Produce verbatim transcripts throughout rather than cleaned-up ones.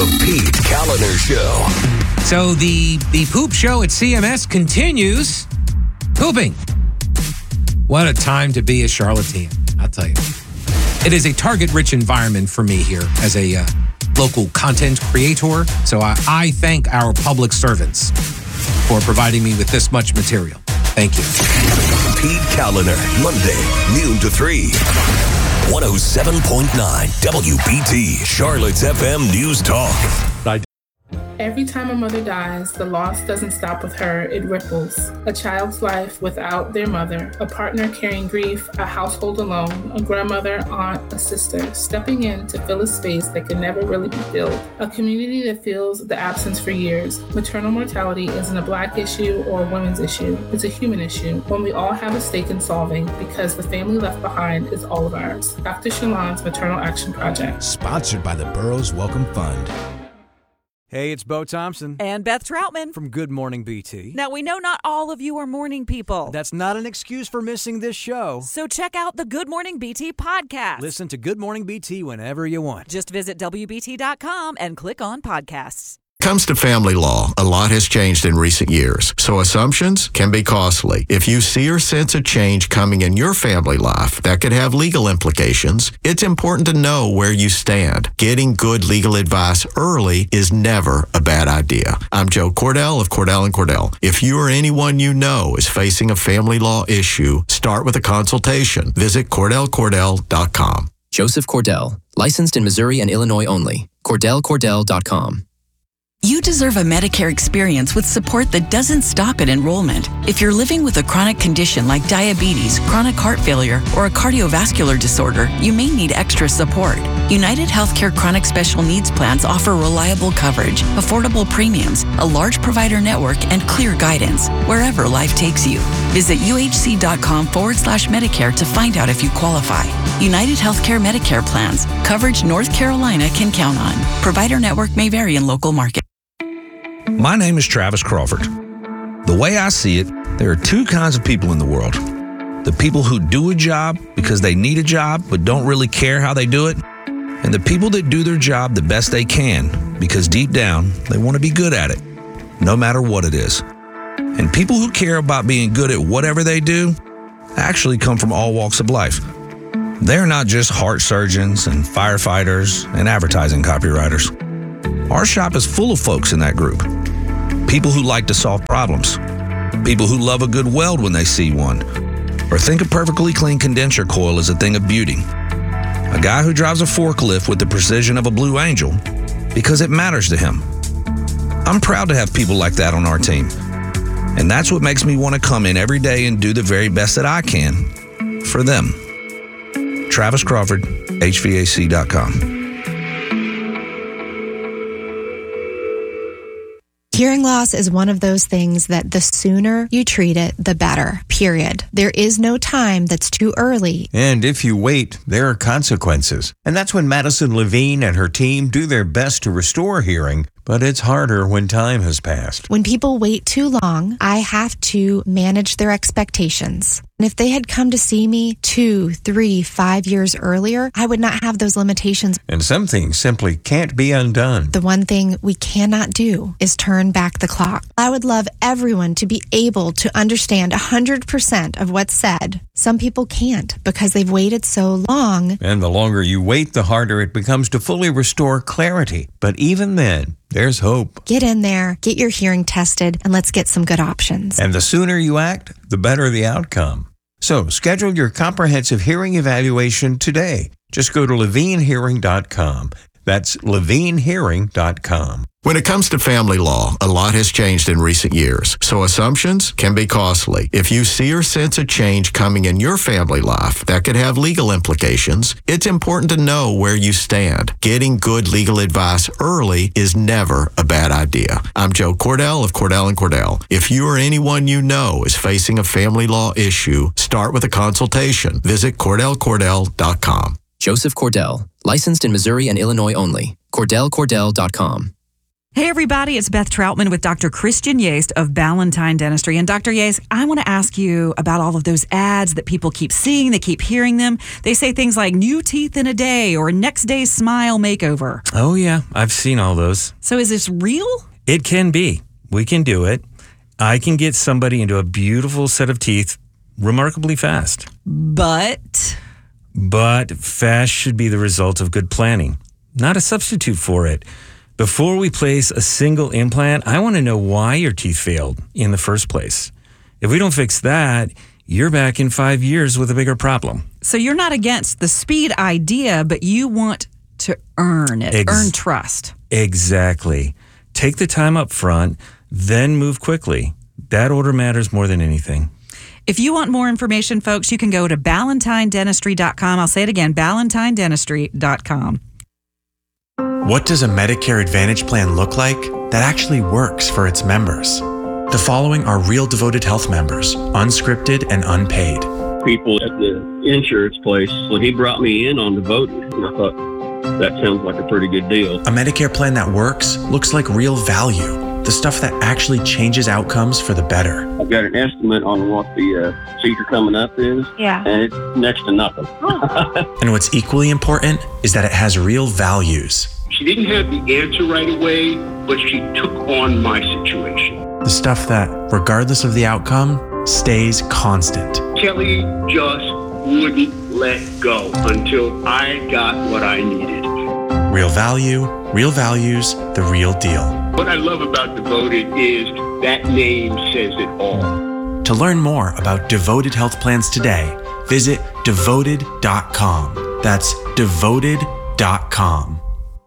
The Pete Kaliner Show. So the, the poop show at C M S continues pooping. What a time to be a charlatan, I'll tell you. It is a target-rich environment for me here as a uh, local content creator. So I, I thank our public servants for providing me with this much material. Thank you. Pete Kaliner, Monday, noon to three. one oh seven point nine W B T, Charlotte's F M News Talk. Every time a mother dies, the loss doesn't stop with her, it ripples. A child's life without their mother, a partner carrying grief, a household alone, a grandmother, aunt, a sister, stepping in to fill a space that can never really be filled. A community that feels the absence for years. Maternal mortality isn't a Black issue or a women's issue. It's a human issue, one we all have a stake in solving because the family left behind is all of ours. Doctor Shalon's Maternal Action Project. Sponsored by the Burroughs Welcome Fund. Hey, it's Bo Thompson. And Beth Troutman. From Good Morning B T. Now, we know not all of you are morning people. That's not an excuse for missing this show. So check out the Good Morning B T podcast. Listen to Good Morning B T whenever you want. Just visit W B T dot com and click on podcasts. Comes to family law, a lot has changed in recent years, so assumptions can be costly. If you see or sense a change coming in your family life that could have legal implications, it's important to know where you stand. Getting good legal advice early is never a bad idea. I'm Joe Cordell of Cordell and Cordell. If you or anyone you know is facing a family law issue, start with a consultation. Visit Cordell Cordell dot com. Joseph Cordell, licensed in Missouri and Illinois only. Cordell Cordell dot com. You deserve a Medicare experience with support that doesn't stop at enrollment. If you're living with a chronic condition like diabetes, chronic heart failure, or a cardiovascular disorder, you may need extra support. United Healthcare Chronic Special Needs Plans offer reliable coverage, affordable premiums, a large provider network, and clear guidance wherever life takes you. Visit uhc.com forward slash Medicare to find out if you qualify. United Healthcare Medicare Plans. Coverage North Carolina can count on. Provider network may vary in local markets. My name is Travis Crawford. The way I see it, there are two kinds of people in the world. The people who do a job because they need a job but don't really care how they do it, and the people that do their job the best they can because deep down they want to be good at it, no matter what it is. And people who care about being good at whatever they do actually come from all walks of life. They're not just heart surgeons and firefighters and advertising copywriters. Our shop is full of folks in that group. People who like to solve problems. People who love a good weld when they see one. Or think a perfectly clean condenser coil is a thing of beauty. A guy who drives a forklift with the precision of a Blue Angel because it matters to him. I'm proud to have people like that on our team. And that's what makes me want to come in every day and do the very best that I can for them. Travis Crawford, H V A C dot com. Hearing loss is one of those things that the sooner you treat it, the better, period. There is no time that's too early. And if you wait, there are consequences. And that's when Madison Levine and her team do their best to restore hearing, but it's harder when time has passed. When people wait too long, I have to manage their expectations. And if they had come to see me two, three, five years earlier, I would not have those limitations. And some things simply can't be undone. The one thing we cannot do is turn back the clock. I would love everyone to be able to understand one hundred percent of what's said. Some people can't because they've waited so long. And the longer you wait, the harder it becomes to fully restore clarity. But even then, there's hope. Get in there, get your hearing tested, and let's get some good options. And the sooner you act, the better the outcome. So schedule your comprehensive hearing evaluation today. Just go to Levine Hearing dot com. That's Levine Hearing dot com. When it comes to family law, a lot has changed in recent years, so assumptions can be costly. If you see or sense a change coming in your family life that could have legal implications, it's important to know where you stand. Getting good legal advice early is never a bad idea. I'm Joe Cordell of Cordell and Cordell. If you or anyone you know is facing a family law issue, start with a consultation. Visit Cordell Cordell dot com. Joseph Cordell, licensed in Missouri and Illinois only. Cordell Cordell dot com. Hey, everybody, it's Beth Troutman with Doctor Christian Yaste of Ballantine Dentistry. And Doctor Yaste, I want to ask you about all of those ads that people keep seeing. They keep hearing them. They say things like new teeth in a day or next day smile makeover. Oh, yeah. I've seen all those. So is this real? It can be. We can do it. I can get somebody into a beautiful set of teeth remarkably fast. But? But fast should be the result of good planning, not a substitute for it. Before we place a single implant, I want to know why your teeth failed in the first place. If we don't fix that, you're back in five years with a bigger problem. So you're not against the speed idea, but you want to earn it, Ex- earn trust. Exactly. Take the time up front, then move quickly. That order matters more than anything. If you want more information, folks, you can go to ballantine dentistry dot com. I'll say it again, ballantine dentistry dot com. What does a Medicare Advantage plan look like that actually works for its members? The following are real Devoted Health members, unscripted and unpaid. People at the insurance place, well, he brought me in on Devoted, and I thought, that sounds like a pretty good deal. A Medicare plan that works looks like real value, the stuff that actually changes outcomes for the better. I've got an estimate on what the uh, procedure coming up is, yeah, and it's next to nothing. And what's equally important is that it has real values. She didn't have the answer right away, but she took on my situation. The stuff that, regardless of the outcome, stays constant. Kelly just wouldn't let go until I got what I needed. Real value, real values, the real deal. What I love about Devoted is that name says it all. To learn more about Devoted Health Plans today, visit devoted dot com. That's devoted dot com.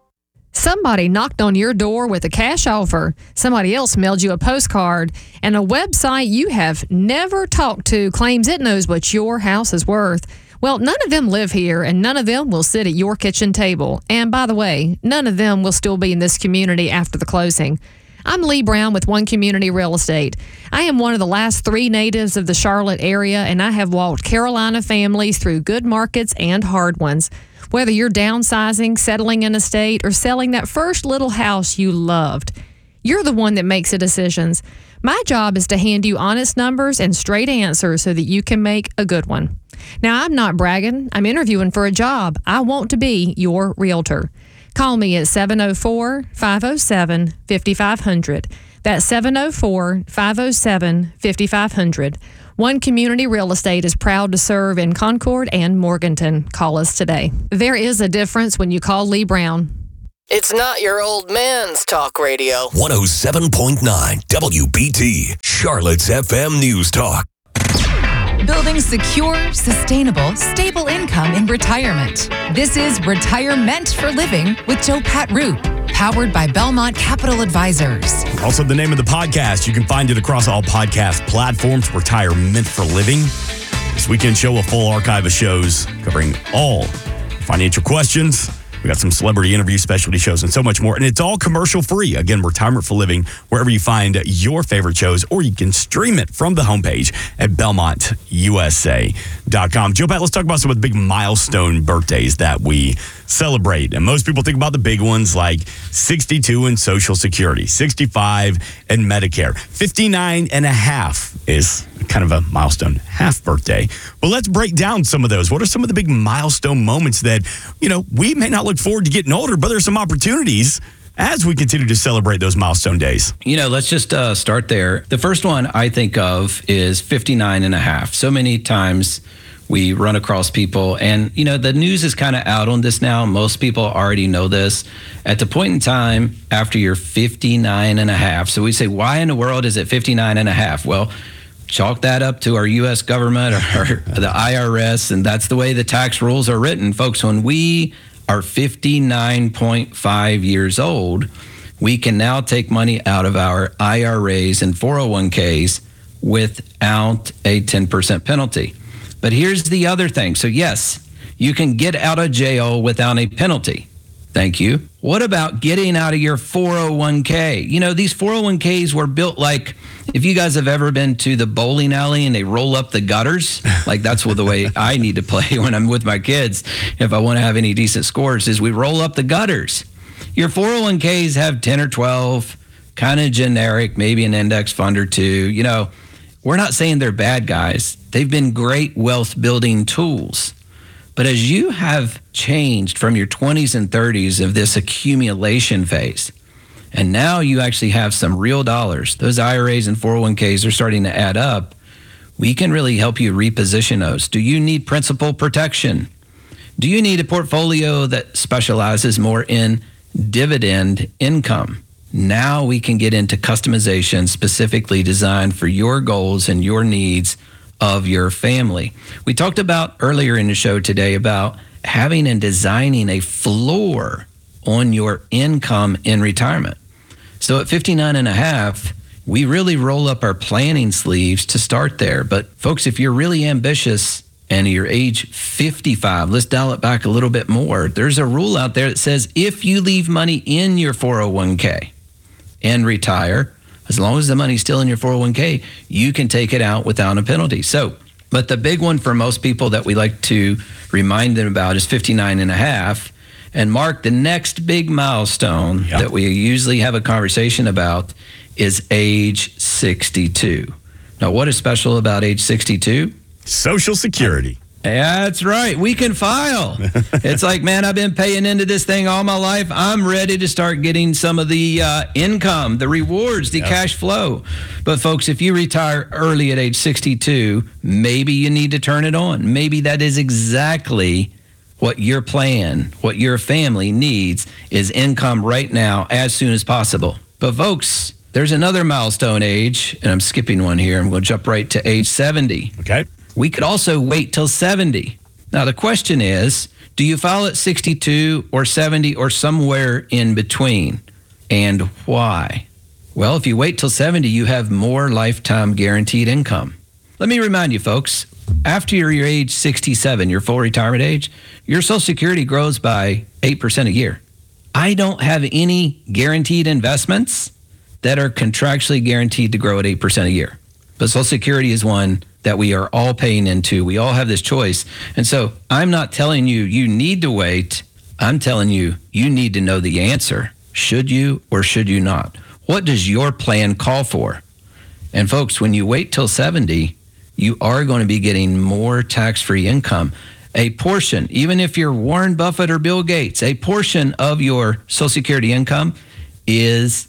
Somebody knocked on your door with a cash offer. Somebody else mailed you a postcard. And a website you have never talked to claims it knows what your house is worth. Well, none of them live here, and none of them will sit at your kitchen table. And by the way, none of them will still be in this community after the closing. I'm Lee Brown with One Community Real Estate. I am one of the last three natives of the Charlotte area, and I have walked Carolina families through good markets and hard ones. Whether you're downsizing, settling in a state, or selling that first little house you loved, you're the one that makes the decisions. My job is to hand you honest numbers and straight answers so that you can make a good one. Now, I'm not bragging. I'm interviewing for a job. I want to be your realtor. Call me at seven oh four, five oh seven, five five zero zero. That's seven oh four, five oh seven, five five zero zero. One Community Real Estate is proud to serve in Concord and Morganton. Call us today. There is a difference when you call Lee Brown. It's not your old man's talk radio. one oh seven point nine W B T, Charlotte's F M News Talk. Building secure, sustainable, stable income in retirement. This is Retirement for Living with Joe Pat Roop, powered by Belmont Capital Advisors. Also, the name of the podcast, you can find it across all podcast platforms, Retirement for Living. This weekend show, a full archive of shows covering all financial questions. We got some celebrity interviews, specialty shows, and so much more. And it's all commercial free. Again, Retirement for Living, wherever you find your favorite shows, or you can stream it from the homepage at belmont u s a dot com. Joe Pat, let's talk about some of the big milestone birthdays that we celebrate. And most people think about the big ones like sixty-two in Social Security, sixty-five in Medicare, fifty-nine and a half is kind of a milestone half birthday. But let's break down some of those. What are some of the big milestone moments that, you know, we may not look forward to getting older, but there's some opportunities as we continue to celebrate those milestone days? You know, let's just uh, start there. The first one I think of is fifty-nine and a half. So many times we run across people, and, you know, the news is kind of out on this now. Most people already know this. At the point in time after you're fifty-nine and a half, so we say, why in the world is it fifty-nine and a half? Well, chalk that up to our U S government or the I R S, and that's the way the tax rules are written. Folks, when we are fifty-nine point five years old, we can now take money out of our I R As and four oh one k's without a ten percent penalty. But here's the other thing. So yes, you can get out of jail without a penalty. Thank you. What about getting out of your four oh one k? You know, these four oh one k's were built like, if you guys have ever been to the bowling alley and they roll up the gutters, like that's the way I need to play when I'm with my kids. If I want to have any decent scores, is we roll up the gutters. Your four oh one k's have ten or twelve, kind of generic, maybe an index fund or two. You know, we're not saying they're bad guys. They've been great wealth building tools. But as you have changed from your twenties and thirties of this accumulation phase, and now you actually have some real dollars, those I R As and four oh one k's are starting to add up, we can really help you reposition those. Do you need principal protection? Do you need a portfolio that specializes more in dividend income? Now we can get into customization specifically designed for your goals and your needs of your family. We talked about earlier in the show today about having and designing a floor on your income in retirement. So at fifty-nine and a half, we really roll up our planning sleeves to start there. But folks, if you're really ambitious and you're age fifty-five, let's dial it back a little bit more. There's a rule out there that says if you leave money in your four oh one k and retire, as long as the money's still in your four oh one k, you can take it out without a penalty. So, but the big one for most people that we like to remind them about is fifty-nine and a half. And Mark, the next big milestone yep. that we usually have a conversation about is age sixty-two. Now, what is special about age sixty-two? Social Security. That's right. We can file. It's like, man, I've been paying into this thing all my life. I'm ready to start getting some of the uh, income, the rewards, the yep. cash flow. But folks, if you retire early at age sixty-two, maybe you need to turn it on. Maybe that is exactly what your plan, what your family needs is income right now as soon as possible. But folks, there's another milestone age, and I'm skipping one here. I'm going to jump right to age seventy. Okay. We could also wait till seventy. Now, the question is, do you file at sixty-two or seventy or somewhere in between? And why? Well, if you wait till seventy, you have more lifetime guaranteed income. Let me remind you, folks, after your age sixty-seven, your full retirement age, your Social Security grows by eight percent a year. I don't have any guaranteed investments that are contractually guaranteed to grow at eight percent a year. But Social Security is one that we are all paying into. We all have this choice. And so I'm not telling you you need to wait. I'm telling you you need to know the answer. Should you or should you not? What does your plan call for? And folks, when you wait till seventy, you are going to be getting more tax-free income. A portion, even if you're Warren Buffett or Bill Gates, a portion of your Social Security income is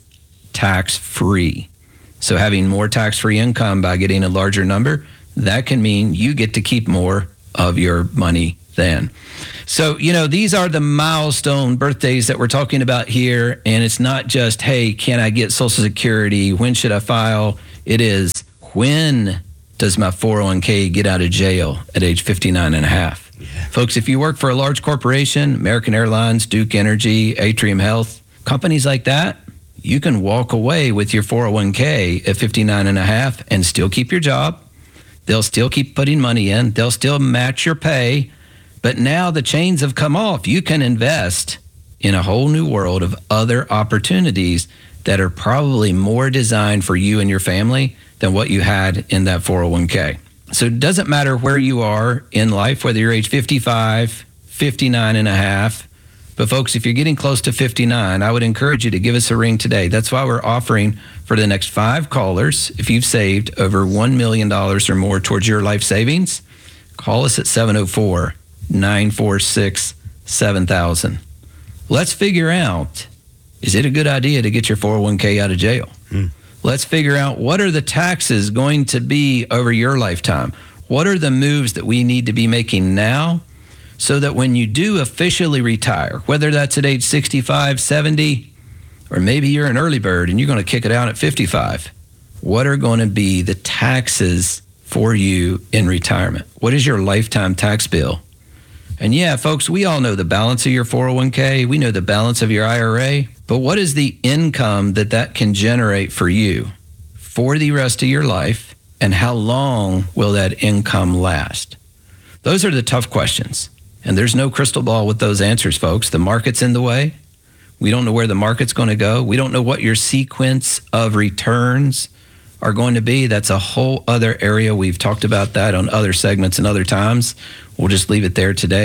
tax-free. So having more tax-free income by getting a larger number, that can mean you get to keep more of your money then. So, you know, these are the milestone birthdays that we're talking about here. And it's not just, hey, can I get Social Security? When should I file? It is, when does my four oh one k get out of jail at age fifty-nine and a half? Yeah. Folks, if you work for a large corporation, American Airlines, Duke Energy, Atrium Health, companies like that, you can walk away with your four oh one k at fifty-nine and a half and still keep your job. They'll still keep putting money in. They'll still match your pay. But now the chains have come off. You can invest in a whole new world of other opportunities that are probably more designed for you and your family than what you had in that four oh one k. So it doesn't matter where you are in life, whether you're age fifty-five, fifty-nine and a half. But folks, if you're getting close to fifty-nine, I would encourage you to give us a ring today. That's why we're offering for the next five callers, if you've saved over one million dollars or more towards your life savings, call us at seven oh four, nine four six, seven thousand. Let's figure out, is it a good idea to get your four oh one k out of jail? Hmm. Let's figure out, what are the taxes going to be over your lifetime? What are the moves that we need to be making now so that when you do officially retire, whether that's at age sixty-five, seventy, or maybe you're an early bird and you're going to kick it out at fifty-five, what are going to be the taxes for you in retirement? What is your lifetime tax bill? And yeah, folks, we all know the balance of your four oh one k. We know the balance of your I R A. But what is the income that that can generate for you for the rest of your life? And how long will that income last? Those are the tough questions. And there's no crystal ball with those answers, folks. The market's in the way. We don't know where the market's going to go. We don't know what your sequence of returns are going to be. That's a whole other area. We've talked about that on other segments and other times. We'll just leave it there today.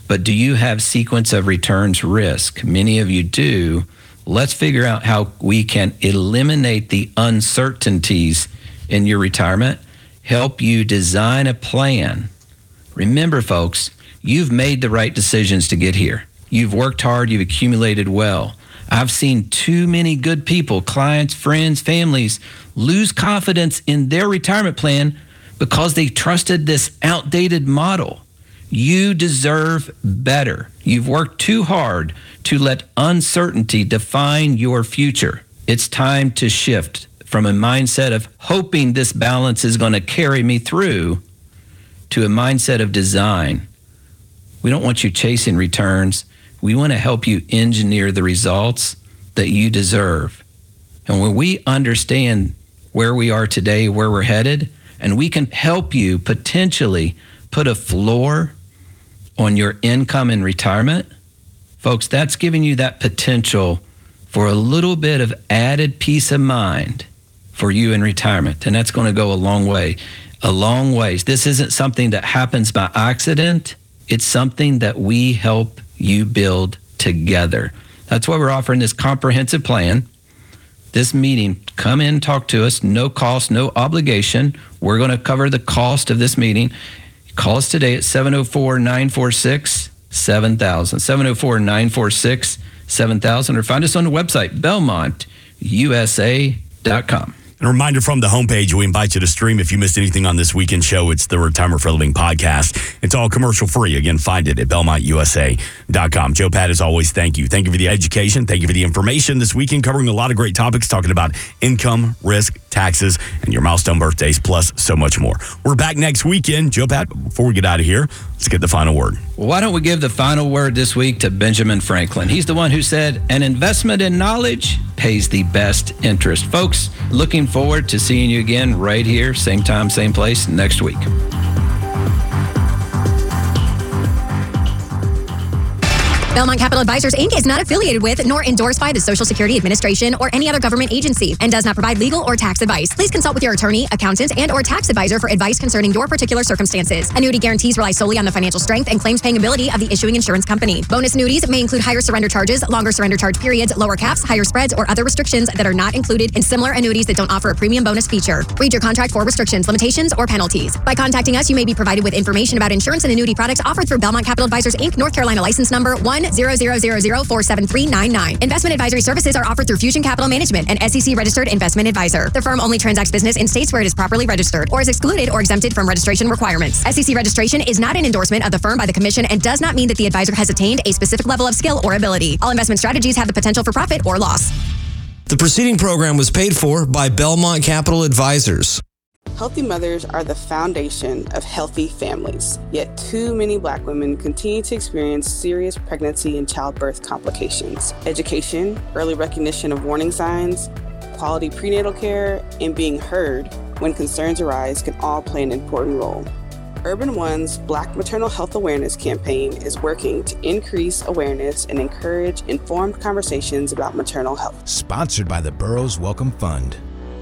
But do you have sequence of returns risk? Many of you do. Let's figure out how we can eliminate the uncertainties in your retirement, help you design a plan. Remember, folks, you've made the right decisions to get here. You've worked hard, you've accumulated well. I've seen too many good people, clients, friends, families, lose confidence in their retirement plan because they trusted this outdated model. You deserve better. You've worked too hard to let uncertainty define your future. It's time to shift from a mindset of hoping this balance is going to carry me through to a mindset of design. We don't want you chasing returns. We want to help you engineer the results that you deserve. And when we understand where we are today, where we're headed, and we can help you potentially put a floor on your income in retirement, folks, that's giving you that potential for a little bit of added peace of mind for you in retirement. And that's going to go a long way, a long ways. This isn't something that happens by accident. It's something that we help you build together. That's why we're offering this comprehensive plan. This meeting, come in, talk to us, no cost, no obligation. We're going to cover the cost of this meeting. Call us today at seven oh four, nine four six, seven thousand, seven oh four, nine four six, seven thousand, or find us on the website, belmont u s a dot com. And a reminder from the homepage, we invite you to stream. If you missed anything on this weekend show, it's the Retirement for a Living podcast. It's all commercial free. Again, find it at belmont u s a dot com. Joe Pat, as always, thank you. Thank you for the education. Thank you for the information this weekend, covering a lot of great topics, talking about income, risk, taxes, and your milestone birthdays, plus so much more. We're back next weekend. Joe Pat, before we get out of here, let's get the final word. Well, why don't we give the final word this week to Benjamin Franklin? He's the one who said, an investment in knowledge pays the best interest. Folks, looking forward to seeing you again right here, same time, same place, next week. Belmont Capital Advisors, Incorporated is not affiliated with nor endorsed by the Social Security Administration or any other government agency and does not provide legal or tax advice. Please consult with your attorney, accountant, and or tax advisor for advice concerning your particular circumstances. Annuity guarantees rely solely on the financial strength and claims paying ability of the issuing insurance company. Bonus annuities may include higher surrender charges, longer surrender charge periods, lower caps, higher spreads, or other restrictions that are not included in similar annuities that don't offer a premium bonus feature. Read your contract for restrictions, limitations, or penalties. By contacting us, you may be provided with information about insurance and annuity products offered through Belmont Capital Advisors, Incorporated, North Carolina license number one zero zero zero zero four seven three nine nine. Investment advisory services are offered through Fusion Capital Management, an S E C registered investment advisor. The firm only transacts business in states where it is properly registered or is excluded or exempted from registration requirements. S E C registration is not an endorsement of the firm by the commission and does not mean that the advisor has attained a specific level of skill or ability. All investment strategies have the potential for profit or loss. The preceding program was paid for by Belmont Capital Advisors. Healthy mothers are the foundation of healthy families, yet too many Black women continue to experience serious pregnancy and childbirth complications. Education, early recognition of warning signs, quality prenatal care, and being heard when concerns arise can all play an important role. Urban One's Black Maternal Health Awareness campaign is working to increase awareness and encourage informed conversations about maternal health. Sponsored by the Burroughs Welcome Fund.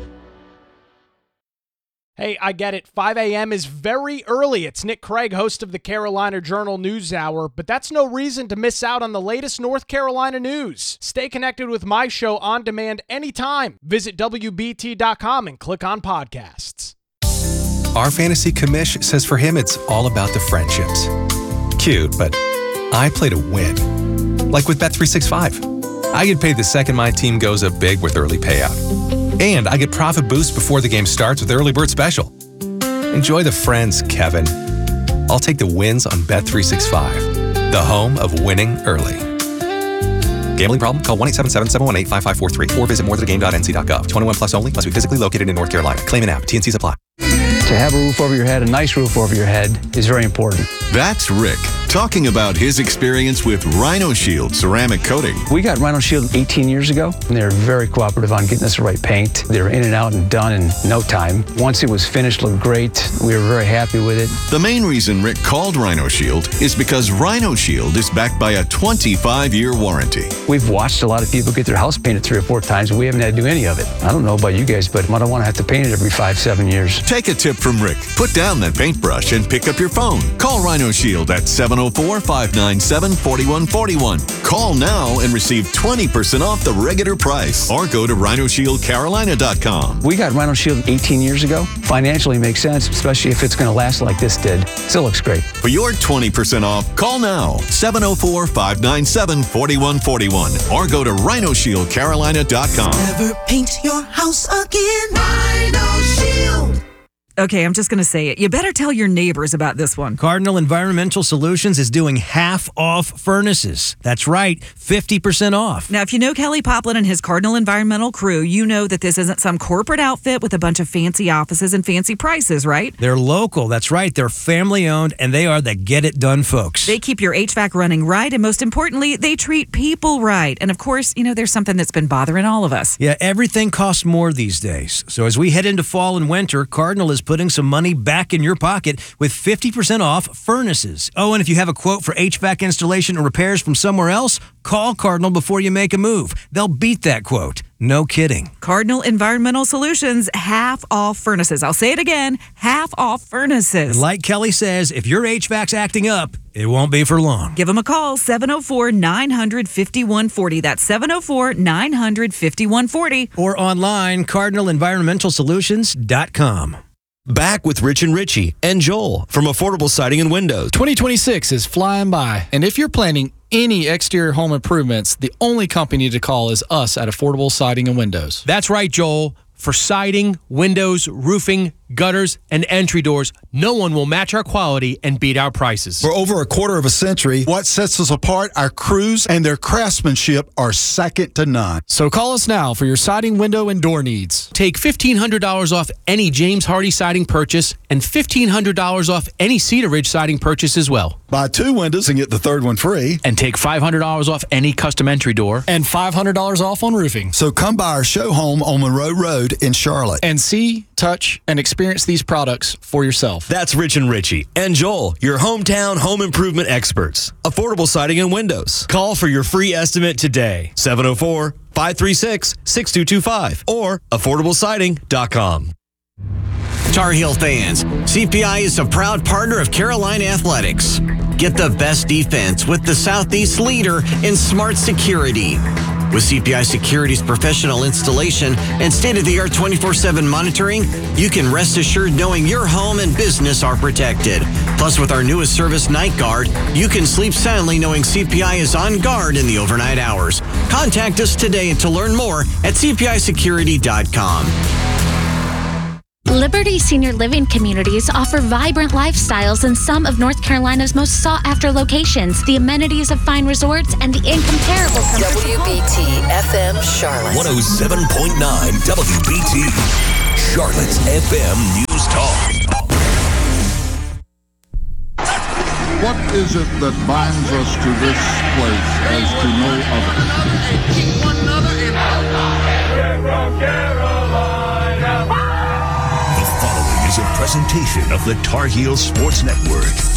Hey, I get it. five a.m. is very early. It's Nick Craig, host of the Carolina Journal News Hour, but that's no reason to miss out on the latest North Carolina news. Stay connected with my show on demand anytime. Visit W B T dot com and click on podcasts. Our fantasy commish says for him it's all about the friendships. Cute, but I play to win. Like with Bet three sixty-five. I get paid the second my team goes up big with early payout. And I get profit boost before the game starts with Early Bird Special. Enjoy the friends, Kevin. I'll take the wins on Bet three sixty-five, the home of winning early. Gambling problem? Call one eight seven seven, seven one eight, five five four three or visit more than a game dot n c dot gov. twenty-one plus only. Must be physically located in North Carolina. Claim an app. T N Cs apply. To have a roof over your head, a nice roof over your head, is very important. That's Rick talking about his experience with Rhino Shield ceramic coating. We got Rhino Shield eighteen years ago, and they were very cooperative on getting us the right paint. They were in and out and done in no time. Once it was finished, looked great. We were very happy with it. The main reason Rick called Rhino Shield is because Rhino Shield is backed by a twenty-five year warranty. We've watched a lot of people get their house painted three or four times, and we haven't had to do any of it. I don't know about you guys, but I don't want to have to paint it every five, seven years. Take a tip from Rick. Put down that paintbrush and pick up your phone. Call Rhino Shield at seven oh oh four, five nine seven, four one four one. Call now and receive twenty percent off the regular price. Or go to Rhino Shield Carolina dot com. We got Rhino Shield eighteen years ago. Financially makes sense, especially if it's going to last like this did. Still looks great. For your twenty percent off, call now, seven oh four, five nine seven, four one four one. Or go to Rhino Shield Carolina dot com. Never paint your house again. Rhino Shield. Okay, I'm just going to say it. You better tell your neighbors about this one. Cardinal Environmental Solutions is doing half off furnaces. That's right, fifty percent off. Now, if you know Kelly Poplin and his Cardinal Environmental crew, you know that this isn't some corporate outfit with a bunch of fancy offices and fancy prices, right? They're local. That's right. They're family owned, and they are the get it done folks. They keep your H V A C running right, and most importantly, they treat people right. And of course, you know, there's something that's been bothering all of us. Yeah, everything costs more these days. So as we head into fall and winter, Cardinal is putting some money back in your pocket with fifty percent off furnaces. Oh, and if you have a quote for H V A C installation or repairs from somewhere else, call Cardinal before you make a move. They'll beat that quote. No kidding. Cardinal Environmental Solutions, half off furnaces. I'll say it again, half off furnaces. And like Kelly says, if your H V A C's acting up, it won't be for long. Give them a call, seven oh four, nine hundred, fifty-one forty. That's seven oh four, nine hundred, fifty-one forty. Or online, cardinal environmental solutions dot com. Back with Rich and Richie and Joel from Affordable Siding and Windows. twenty twenty-six is flying by, and if you're planning any exterior home improvements, the only company to call is us at Affordable Siding and Windows. That's right, Joel. For siding, windows, roofing, gutters, and entry doors, no one will match our quality and beat our prices. For over a quarter of a century, what sets us apart, our crews and their craftsmanship are second to none. So call us now for your siding, window, and door needs. Take fifteen hundred dollars off any James Hardy siding purchase and fifteen hundred dollars off any Cedar Ridge siding purchase as well. Buy two windows and get the third one free. And take five hundred dollars off any custom entry door. And five hundred dollars off on roofing. So come by our show home on Monroe Road in Charlotte. And see, touch, and experience these products for yourself. That's Rich and Richie and Joel, your hometown home improvement experts. Affordable Siding and Windows. Call for your free estimate today. seven oh four, five three six, six two two five or affordable siding dot com. Tar Heel fans, C P I is a proud partner of Carolina Athletics. Get the best defense with the Southeast leader in smart security. With C P I Security's professional installation and state-of-the-art twenty-four seven monitoring, you can rest assured knowing your home and business are protected. Plus, with our newest service, Night Guard, you can sleep soundly knowing C P I is on guard in the overnight hours. Contact us today to learn more at c p i security dot com. Liberty Senior Living Communities offer vibrant lifestyles in some of North Carolina's most sought-after locations, the amenities of fine resorts, and the incomparable comforts W B T F M Charlotte. one oh seven point nine W B T, Charlotte's F M News Talk. What is it that binds us to this place as to no other? The following is a presentation of the Tar Heel Sports Network.